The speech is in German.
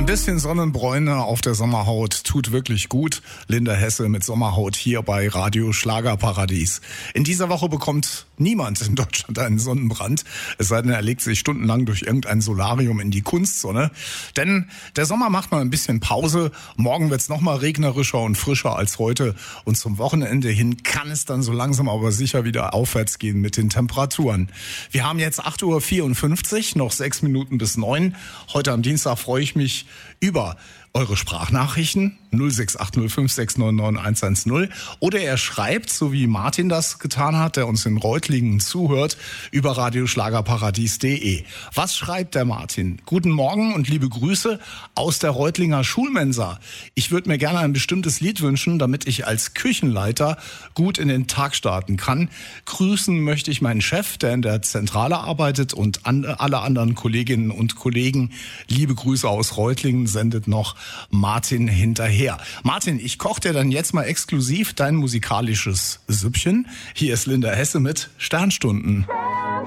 Ein bisschen Sonnenbräune auf der Sommerhaut tut wirklich gut. Linda Hesse mit Sommerhaut hier bei Radio Schlagerparadies. In dieser Woche bekommt niemand in Deutschland einen Sonnenbrand. Es sei denn, er legt sich stundenlang durch irgendein Solarium in die Kunstsonne. Denn der Sommer macht mal ein bisschen Pause. Morgen wird's noch mal regnerischer und frischer als heute. Und zum Wochenende hin kann es dann so langsam aber sicher wieder aufwärts gehen mit den Temperaturen. Wir haben jetzt 8:54 Uhr, noch 6 Minuten bis 9. Heute am Dienstag freue ich mich über eure Sprachnachrichten 06805699110 oder er schreibt, so wie Martin das getan hat, der uns in Reutlingen zuhört, über radioschlagerparadies.de. Was schreibt der Martin? Guten Morgen und liebe Grüße aus der Reutlinger Schulmensa. Ich würde mir gerne ein bestimmtes Lied wünschen, damit ich als Küchenleiter gut in den Tag starten kann. Grüßen möchte ich meinen Chef, der in der Zentrale arbeitet, und alle anderen Kolleginnen und Kollegen. Liebe Grüße aus Reutlingen sendet noch Martin hinterher. Martin, ich koche dir dann jetzt mal exklusiv dein musikalisches Süppchen. Hier ist Linda Hesse mit Sternstunden.